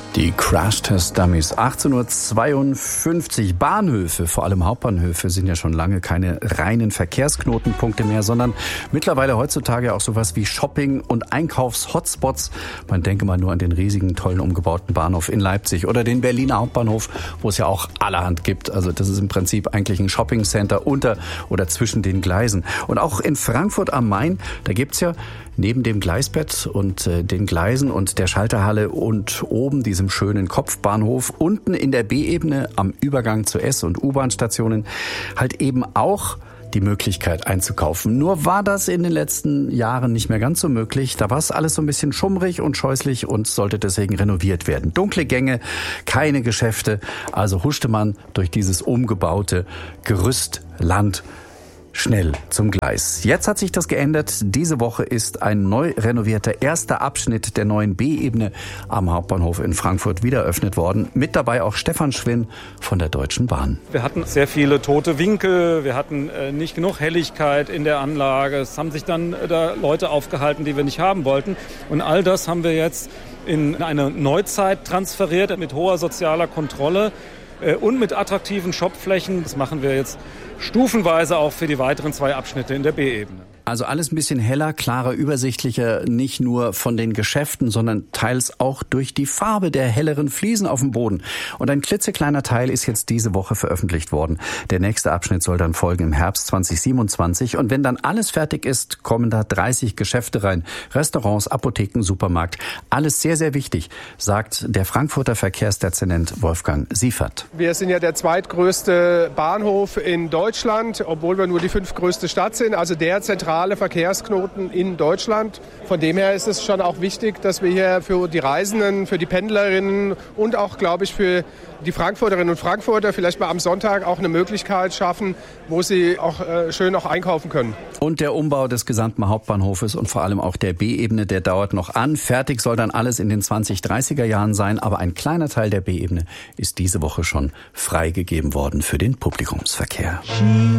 Die Crash-Test-Dummies. 18:52 Uhr. Bahnhöfe, vor allem Hauptbahnhöfe, sind ja schon lange keine reinen Verkehrsknotenpunkte mehr, sondern mittlerweile heutzutage auch sowas wie Shopping- und Einkaufs-Hotspots. Man denke mal nur an den riesigen, tollen umgebauten Bahnhof in Leipzig oder den Berliner Hauptbahnhof, wo es ja auch allerhand gibt. Also das ist im Prinzip eigentlich ein Shopping-Center unter oder zwischen den Gleisen. Und auch in Frankfurt am Main, da gibt's ja neben dem Gleisbett und den Gleisen und der Schalterhalle und oben diesem schönen Kopfbahnhof, unten in der B-Ebene am Übergang zu S- und U-Bahn-Stationen halt eben auch die Möglichkeit einzukaufen. Nur war das in den letzten Jahren nicht mehr ganz so möglich. Da war es alles so ein bisschen schummrig und scheußlich und sollte deswegen renoviert werden. Dunkle Gänge, keine Geschäfte. Also huschte man durch dieses umgebaute Gerüstland schnell zum Gleis. Jetzt hat sich das geändert. Diese Woche ist ein neu renovierter erster Abschnitt der neuen B-Ebene am Hauptbahnhof in Frankfurt wieder eröffnet worden. Mit dabei auch Stefan Schwinn von der Deutschen Bahn. Wir hatten sehr viele tote Winkel, wir hatten nicht genug Helligkeit in der Anlage. Es haben sich dann da Leute aufgehalten, die wir nicht haben wollten. Und all das haben wir jetzt in eine Neuzeit transferiert mit hoher sozialer Kontrolle und mit attraktiven Shopflächen. Das machen wir jetzt stufenweise auch für die weiteren 2 Abschnitte in der B-Ebene. Also alles ein bisschen heller, klarer, übersichtlicher, nicht nur von den Geschäften, sondern teils auch durch die Farbe der helleren Fliesen auf dem Boden. Und ein klitzekleiner Teil ist jetzt diese Woche veröffentlicht worden. Der nächste Abschnitt soll dann folgen im Herbst 2027. Und wenn dann alles fertig ist, kommen da 30 Geschäfte rein. Restaurants, Apotheken, Supermarkt. Alles sehr, sehr wichtig, sagt der Frankfurter Verkehrsdezernent Wolfgang Siefert. Wir sind ja der zweitgrößte Bahnhof in Deutschland, obwohl wir nur die 5. größte Stadt sind. Also der zentrale Verkehrsknoten in Deutschland. Von dem her ist es schon auch wichtig, dass wir hier für die Reisenden, für die Pendlerinnen und auch, glaube ich, für die Frankfurterinnen und Frankfurter vielleicht mal am Sonntag auch eine Möglichkeit schaffen, wo sie auch schön auch einkaufen können. Und der Umbau des gesamten Hauptbahnhofes und vor allem auch der B-Ebene, der dauert noch an. Fertig soll dann alles in den 2030er Jahren sein, aber ein kleiner Teil der B-Ebene ist diese Woche schon freigegeben worden für den Publikumsverkehr.